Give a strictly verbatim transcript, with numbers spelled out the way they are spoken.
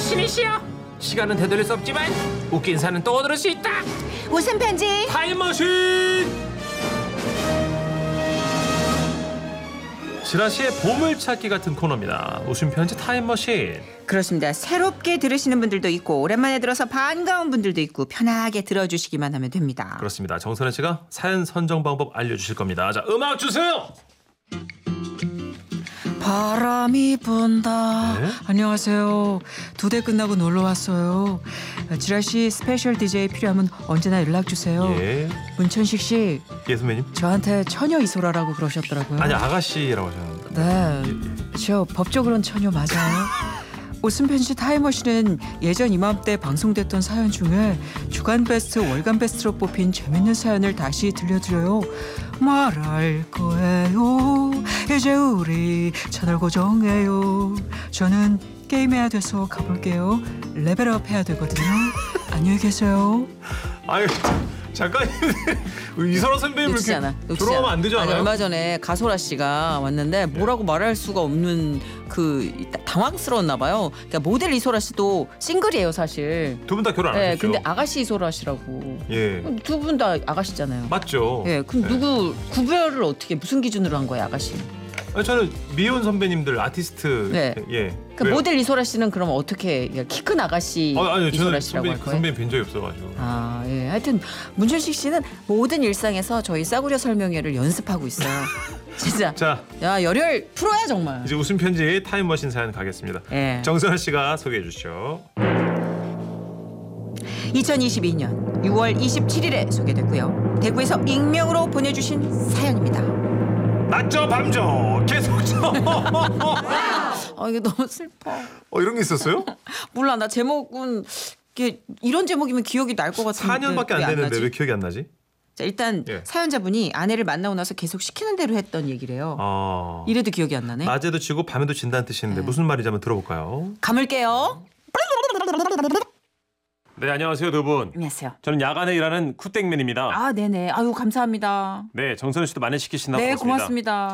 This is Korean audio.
신이시여. 시간은 되돌릴 수 없지만 웃긴 사는 또 얻을 수 있다. 웃음 편지 타임머신. 지라시의 보물찾기 같은 코너입니다. 웃음 편지 타임머신. 그렇습니다. 새롭게 들으시는 분들도 있고 오랜만에 들어서 반가운 분들도 있고 편하게 들어주시기만 하면 됩니다. 그렇습니다. 정선혜 씨가 사연 선정 방법 알려주실 겁니다. 자, 음악 주세요. 바람이 분다. 네? 안녕하세요. 두 대 끝나고 놀러 왔어요. 지라시 스페셜 디제이 필요하면 언제나 연락 주세요. 예. 문천식 씨, 예, 선배님. 저한테 처녀 이소라라고 그러셨더라고요. 아니, 아가씨라고 하셨는데. 네, 예, 예. 저 법적으로는 처녀 맞아요. 웃음 편지 타임머신은 예전 이맘때 방송됐던 사연 중에 주간 베스트, 월간 베스트로 뽑힌 재밌는 사연을 다시 들려드려요. 말할 거예요. 이제 우리 채널 고정해요. 저는 게임해야 돼서 가볼게요. 레벨업 해야 되거든요. 안녕히 계세요. 아유, 잠깐. 이설아 선배님 놓치지 이렇게 않아. 들어가면 안 되지 않아요? 아니, 얼마 전에 가소라 씨가 왔는데 뭐라고 말할 수가 없는 그 당황스러웠나 봐요. 그러니까 모델 이소라 씨도 싱글이에요, 사실. 두 분 다 결혼 안 네, 하셨죠? 근데 아가씨 이소라 씨라고. 예. 두 분 다 아가씨잖아요. 맞죠? 예, 그럼 예. 누구 구별을 어떻게 무슨 기준으로 한 거예요, 아가씨? 아니, 저는 미혼 선배님들 아티스트. 네. 예. 그 모델 이소라 씨는 그럼 어떻게 키 큰 아가씨 아, 아니요, 이소라 저는 씨라고 선배, 할 그 거예요? 선배님 뵌 적이 없어가지고. 아, 예. 하여튼 문준식 씨는 모든 일상에서 저희 싸구려 설명회를 연습하고 있어요. 진짜. 자, 야, 열혈 프로야 정말. 이제 웃음 편지 타임머신 사연 가겠습니다. 예. 정선아 씨가 소개해 주시죠. 이천이십이 년 유월 이십칠일에 소개됐고요. 대구에서 익명으로 보내주신 사연입니다. 낮죠, 밤죠, 계속죠. 아, 이게 너무 슬퍼. 어, 이런 게 있었어요? 몰라, 나 제목은 이게 이런 제목이면 기억이 날 것 같은데 사 년밖에 안 왜 됐는데 나지? 왜 기억이 안 나지? 자, 일단 예. 사연자분이 아내를 만나고 나서 계속 시키는 대로 했던 얘기래요. 어. 이래도 기억이 안 나네. 낮에도 지고 밤에도 진다는 뜻인데 네. 무슨 말인지 한번 들어볼까요? 감을게요. 네, 안녕하세요, 두 분. 안녕하세요. 저는 야간에 일하는 쿠땡맨입니다. 아, 네네. 아유, 감사합니다. 네, 정선우 씨도 많이 시키신다고 네, 들었습니다. 고맙습니다.